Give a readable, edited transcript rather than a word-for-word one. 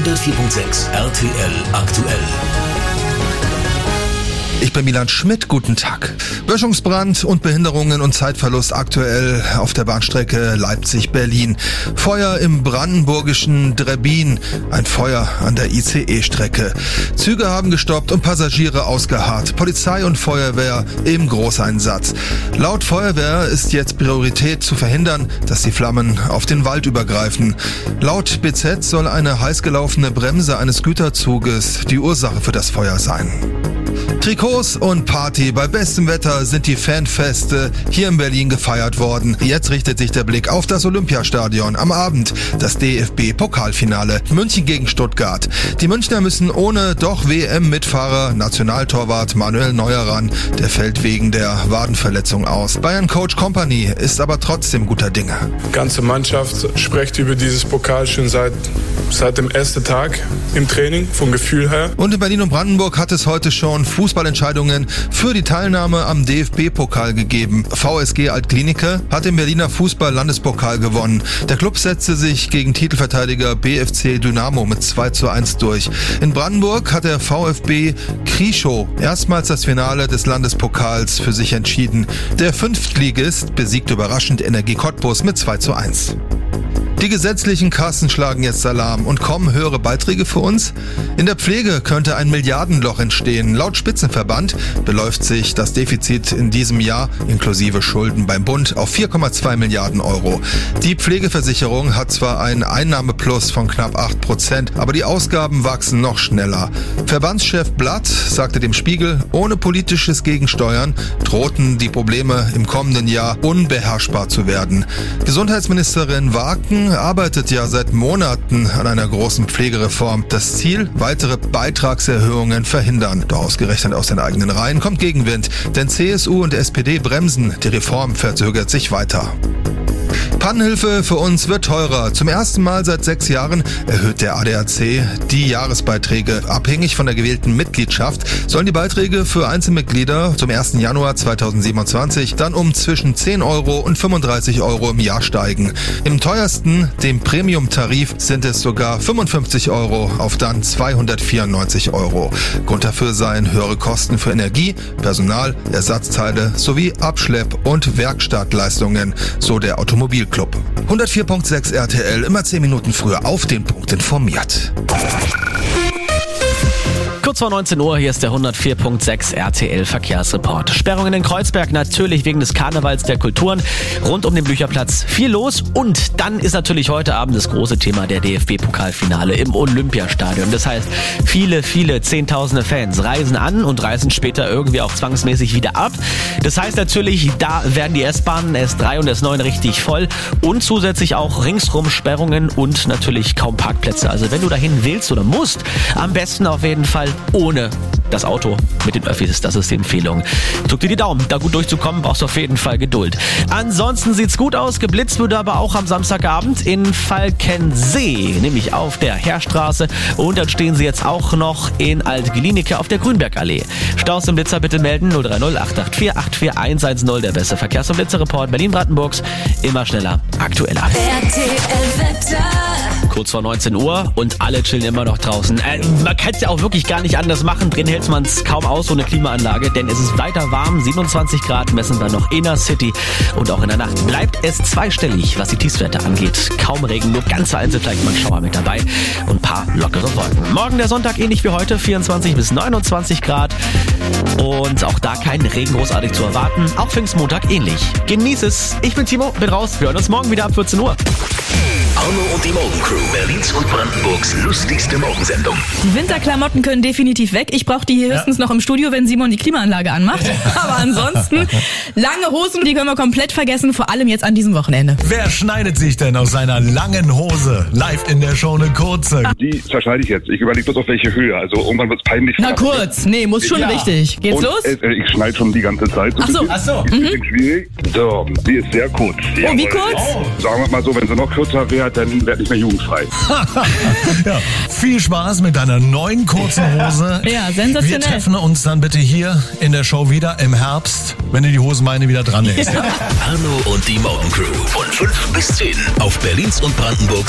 104.6 RTL aktuell. Ich bin Milan Schmidt, guten Tag. Böschungsbrand und Behinderungen und Zeitverlust aktuell auf der Bahnstrecke Leipzig-Berlin. Feuer im brandenburgischen Drebbin, ein Feuer an der ICE-Strecke. Züge haben gestoppt und Passagiere ausgeharrt. Polizei und Feuerwehr im Großeinsatz. Laut Feuerwehr ist jetzt Priorität zu verhindern, dass die Flammen auf den Wald übergreifen. Laut BZ soll eine heißgelaufene Bremse eines Güterzuges die Ursache für das Feuer sein. Trikots und Party. Bei bestem Wetter sind die Fanfeste hier in Berlin gefeiert worden. Jetzt richtet sich der Blick auf das Olympiastadion. Am Abend das DFB-Pokalfinale. München gegen Stuttgart. Die Münchner müssen ohne doch WM-Mitfahrer Nationaltorwart Manuel Neuer ran. Der fällt wegen der Wadenverletzung aus. Bayern-Coach Kompany ist aber trotzdem guter Dinge. Die ganze Mannschaft spricht über dieses Pokal schon seit dem ersten Tag im Training, vom Gefühl her. Und in Berlin und Brandenburg hat es heute schon Fußballentscheidungen für die Teilnahme am DFB-Pokal gegeben. VSG Altklinike hat den Berliner Fußball-Landespokal gewonnen. Der Club setzte sich gegen Titelverteidiger BFC Dynamo mit 2:1 durch. In Brandenburg hat der VfB Krieschow erstmals das Finale des Landespokals für sich entschieden. Der Fünftligist besiegte überraschend Energie Cottbus mit 2:1. Die gesetzlichen Kassen schlagen jetzt Alarm und kommen höhere Beiträge für uns? In der Pflege könnte ein Milliardenloch entstehen. Laut Spitzenverband beläuft sich das Defizit in diesem Jahr inklusive Schulden beim Bund auf 4,2 Milliarden Euro. Die Pflegeversicherung hat zwar einen Einnahmeplus von knapp 8%, aber die Ausgaben wachsen noch schneller. Verbandschef Blatt sagte dem Spiegel, ohne politisches Gegensteuern drohten die Probleme im kommenden Jahr unbeherrschbar zu werden. Gesundheitsministerin Wagen arbeitet ja seit Monaten an einer großen Pflegereform. Das Ziel, weitere Beitragserhöhungen verhindern. Doch ausgerechnet aus den eigenen Reihen kommt Gegenwind, denn CSU und SPD bremsen. Die Reform verzögert sich weiter. Pannenhilfe für uns wird teurer. Zum ersten Mal seit 6 Jahren erhöht der ADAC die Jahresbeiträge. Abhängig von der gewählten Mitgliedschaft sollen die Beiträge für Einzelmitglieder zum 1. Januar 2027 dann um zwischen 10 Euro und 35 Euro im Jahr steigen. Im teuersten, dem Premium-Tarif, sind es sogar 55 Euro auf dann 294 Euro. Grund dafür seien höhere Kosten für Energie, Personal, Ersatzteile sowie Abschlepp- und Werkstattleistungen, so der Automobilclub. 104.6 RTL, immer 10 Minuten früher auf den Punkt informiert. Kurz vor 19 Uhr, hier ist der 104.6 RTL Verkehrsreport. Sperrungen in Kreuzberg, natürlich wegen des Karnevals der Kulturen. Rund um den Blücherplatz viel los. Und dann ist natürlich heute Abend das große Thema der DFB-Pokalfinale im Olympiastadion. Das heißt, viele Zehntausende Fans reisen an und reisen später irgendwie auch zwangsmäßig wieder ab. Das heißt natürlich, da werden die S-Bahnen, S3 und S9 richtig voll. Und zusätzlich auch ringsrum Sperrungen und natürlich kaum Parkplätze. Also wenn du dahin willst oder musst, am besten auf jeden Fall ohne das Auto mit den Öffis, das ist die Empfehlung. Drück dir die Daumen, da gut durchzukommen, brauchst du auf jeden Fall Geduld. Ansonsten sieht's gut aus, geblitzt wurde aber auch am Samstagabend in Falkensee, nämlich auf der Heerstraße, und dann stehen sie jetzt auch noch in Alt-Glienicke auf der Grünbergallee. Staus im Blitzer bitte melden, 030 884 841 110, der beste Verkehrs- und Blitzerreport Berlin-Brandenburgs, immer schneller, aktueller. Kurz vor 19 Uhr und alle chillen immer noch draußen. Man kann es ja auch wirklich gar nicht anders machen. Drin hält man es kaum aus ohne Klimaanlage, denn es ist weiter warm. 27 Grad messen wir noch in der City. Und auch in der Nacht bleibt es zweistellig, was die Tiefstwerte angeht. Kaum Regen, nur ganz vereinzelt vielleicht mal ein Schauer mit dabei und ein paar lockere Wolken. Morgen der Sonntag ähnlich wie heute, 24 bis 29 Grad. Und auch da kein Regen großartig zu erwarten. Auch Pfingstmontag ähnlich. Genieß es. Ich bin Timo, bin raus. Wir hören uns morgen wieder ab 14 Uhr. Arno und die Morgencrew, Berlins und Brandenburgs lustigste Morgensendung. Die Winterklamotten können definitiv weg. Ich brauche die hier höchstens noch im Studio, wenn Simon die Klimaanlage anmacht. Aber ansonsten, lange Hosen, die können wir komplett vergessen, vor allem jetzt an diesem Wochenende. Wer schneidet sich denn aus seiner langen Hose? Live in der Show eine kurze. Die zerschneide ich jetzt. Ich überlege bloß auf welche Höhe. Also irgendwann wird es peinlich. Na kurz, nee, muss schon richtig. Geht's und, los? Ich schneide schon die ganze Zeit. Ach so. Ist ein bisschen schwierig. So, die ist sehr kurz. Oh, wie kurz? Sagen wir mal so, wenn sie noch kürzer wäre, dann wäre ich nicht mehr jugendfrei. Ja, viel Spaß mit deiner neuen kurzen Hose. Ja, sensationell. Wir treffen uns dann bitte hier in der Show wieder im Herbst, wenn du die Hosenbeine wieder dran legst. Ja. Arno und die Morgencrew von 5 bis 10 auf Berlins und Brandenburgs